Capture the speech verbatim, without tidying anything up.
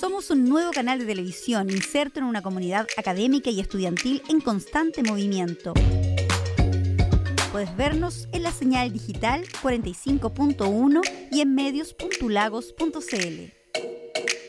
Somos un nuevo canal de televisión inserto en una comunidad académica y estudiantil en constante movimiento. Puedes vernos en la señal digital cuarenta y cinco punto uno y en medios punto lagos punto c l.